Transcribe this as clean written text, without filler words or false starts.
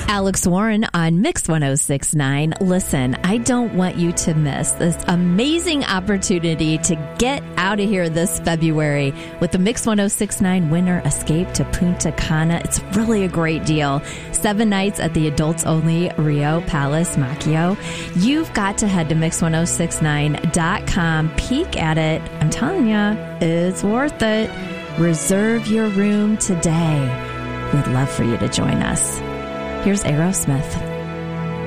Alex Warren on Mix 1069. Listen, I don't want you to miss this amazing opportunity to get out of here this February with the Mix 1069 Winter Escape to Punta Cana. It's really a great deal. 7 nights at the adults only Rio Palace Macchio. You've got to head to mix1069.com. Peek at it. I'm telling you, it's worth it. Reserve your room today. We'd love for you to join us. Here's Aerosmith.